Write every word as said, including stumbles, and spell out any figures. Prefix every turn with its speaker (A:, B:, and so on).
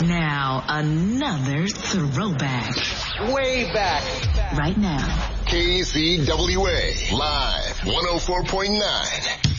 A: Now, another throwback.
B: Way back.
A: Right now.
C: K C W A, live, one oh four point nine.